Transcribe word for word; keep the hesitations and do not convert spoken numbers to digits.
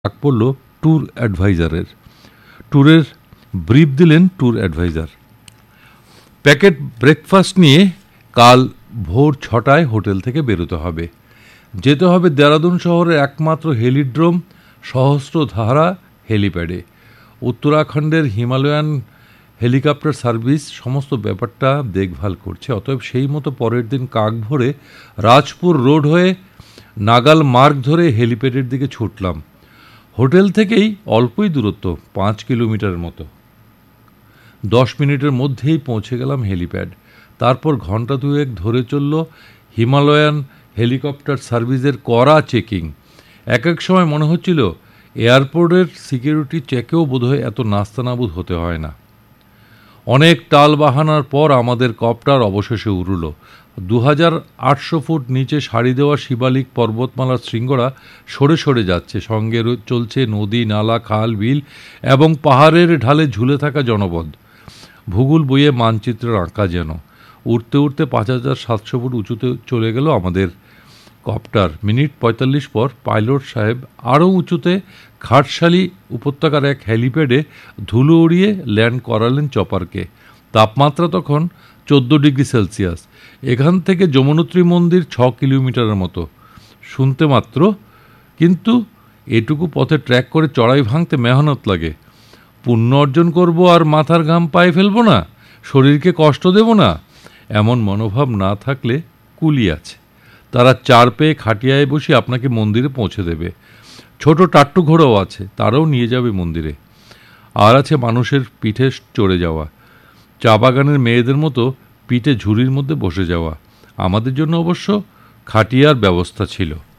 ডাক পড়ল ট্যুর অ্যাডভাইজারের। ট্যুরের ব্রিফ দিলেন ট্যুর অ্যাডভাইজার। প্যাকেট ব্রেকফাস্ট নিয়ে কাল ভোর ছটায় হোটেল থেকে বেরোতে হবে। যেতে হবে দেরাদুন শহরের একমাত্র হেলিড্রোম সহস্রধারা হেলিপ্যাডে। উত্তরাখণ্ডের হিমালয়ান হেলিকপ্টার সার্ভিস সমস্ত ব্যাপারটা দেখভাল করছে। অতএব সেই মতো পরের দিন কাক ভোরে রাজপুর রোড হয়ে নাগাল মার্গ ধরে হেলিপ্যাডের দিকে ছুটলাম। হোটেল থেকেই অল্পই দূরত্ব, পাঁচ কিলোমিটার মতো। দশ মিনিটের মধ্যেই পৌঁছে গেলাম হেলিপ্যাড। তারপর ঘন্টা দুয়েক ধরে চলল হিমালয়ান হেলিকপ্টার সার্ভিসের কড়া চেকিং। এক এক সময় মনে হচ্ছিল এয়ারপোর্টের সিকিউরিটি চেকেও বোধহয় এত নাস্তানাবুদ হতে হয় না। অনেক টাল বাহানার পর আমাদের কপ্টার অবশেষে উড়ল। দু হাজার আটশো ফুট নিচে সারি দেওয়া শিবালিক পর্বতমালার শৃঙ্গরা সরে সরে যাচ্ছে। সঙ্গে চলছে নদী, নালা, খাল, বিল এবং পাহাড়ের ঢালে ঝুলে থাকা জনপদ। ভূগোল বইয়ে মানচিত্রের আঁকা যেন। উঠতে উঠতে পাঁচ হাজার সাতশো ফুট উঁচুতে চলে গেল আমাদের কপ্টার। মিনিট পঁয়তাল্লিশ পর পাইলট সাহেব আরও উঁচুতে ঘাটশালী উপত্যকার এক হেলিপ্যাডে ধুলো উড়িয়ে ল্যান্ড করালেন চপারকে। তাপমাত্রা তখন চোদ্দো ডিগ্রি সেলসিয়াস। এখান থেকে যমুনোত্রী মন্দির ছ কিলোমিটারের মতো শুনতে মাত্র, কিন্তু এটুকু পথে ট্র্যাক করে চড়াই ভাঙতে মেহনত লাগে। পুণ্য অর্জন করব আর মাথার ঘাম পায়ে ফেলবো না, শরীরকে কষ্ট দেব না, এমন মনোভাব না থাকলে কুলি আছে। তারা চার পেয়ে খাটিয়ায় বসে আপনাকে মন্দিরে পৌঁছে দেবে। ছোট টাট্টু ঘোড়াও আছে, তারাও নিয়ে যাবে মন্দিরে। আর আছে মানুষের পিঠে চড়ে যাওয়া, চা বাগানের মেয়েদের মতো পিঠে ঝুড়ির মধ্যে বসে যাওয়া। আমাদের জন্য অবশ্য খাটিয়ার ব্যবস্থা ছিল।